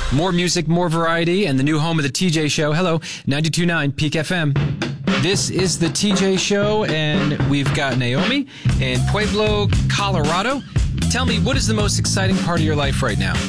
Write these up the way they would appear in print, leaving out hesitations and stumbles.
More music, more variety, and the new home of the TJ Show. Hello, 92.9 Peak FM. This is the TJ Show, and we've got Naomi in Pueblo, Colorado. Tell me, what is the most exciting part of your life right now?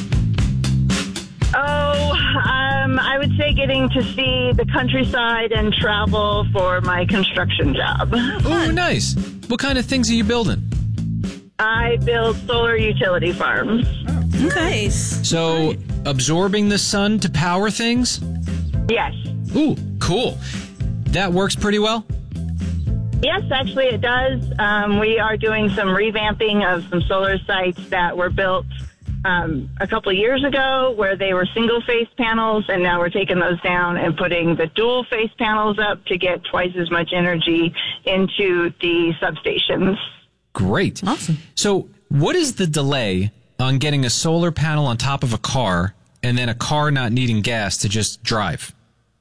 I would say getting to see the countryside and travel for my construction job. Oh, nice. What kind of things are you building? I build solar utility farms. Nice. So, absorbing the sun to power things? Yes. Ooh, cool. That works pretty well? Yes, actually it does. We are doing some revamping of some solar sites that were built a couple of years ago where they were single-phase panels, and now we're taking those down and putting the dual-phase panels up to get twice as much energy into the substations. Great. Awesome. So what is the delay on getting a solar panel on top of a car and then a car not needing gas to just drive?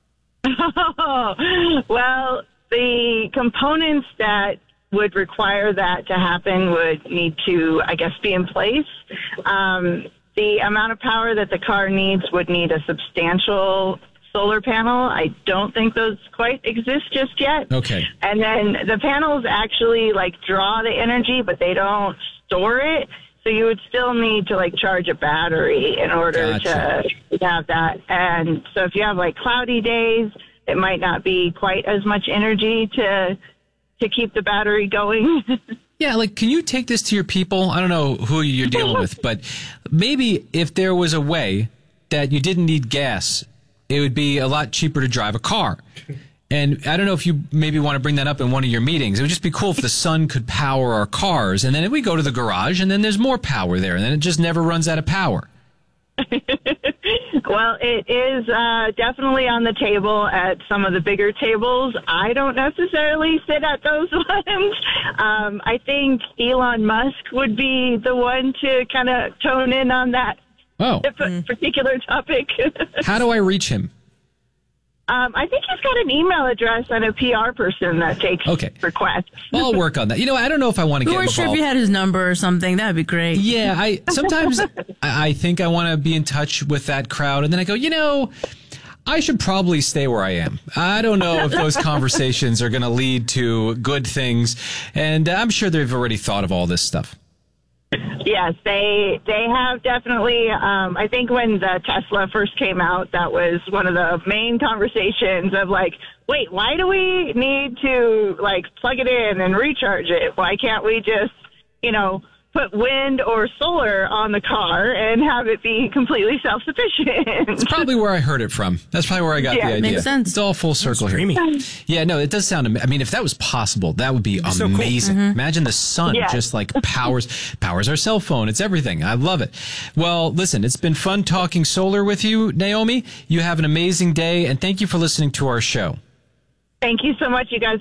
Well, the components that would require that to happen would need to, I guess, be in place. The amount of power that the car needs would need a substantial solar panel. I don't think those quite exist just yet. Okay. And then the panels actually draw the energy, but they don't store it. So you would still need to charge a battery in order to have that. And so if you have cloudy days, it might not be quite as much energy to keep the battery going. Yeah, can you take this to your people? I don't know who you're dealing with, but maybe if there was a way that you didn't need gas, it would be a lot cheaper to drive a car. And I don't know if you maybe want to bring that up in one of your meetings. It would just be cool if the sun could power our cars, and then we go to the garage, and then there's more power there, and then it just never runs out of power. Well, it is definitely on the table at some of the bigger tables. I don't necessarily sit at those ones. I think Elon Musk would be the one to kind of tone in on that particular topic. How do I reach him? I think he's got an email address and a PR person that takes requests. Well, I'll work on that. I don't know if I want to get involved. We weren't sure if you had his number or something. That'd be great. Yeah, sometimes I think I want to be in touch with that crowd, and then I go, I should probably stay where I am. I don't know if those conversations are going to lead to good things, and I'm sure they've already thought of all this stuff. Yes, they have definitely. I think when the Tesla first came out, that was one of the main conversations of wait, why do we need to plug it in and recharge it? Why can't we just, put wind or solar on the car and have it be completely self-sufficient? That's probably where I heard it from. That's probably where I got the idea. Makes sense. It's all full circle here. Yeah, no, it does sound. If that was possible, that would be amazing. So cool. Mm-hmm. Imagine the sun just powers our cell phone. It's everything. I love it. Well, listen, it's been fun talking solar with you, Naomi. You have an amazing day, and thank you for listening to our show. Thank you so much, you guys.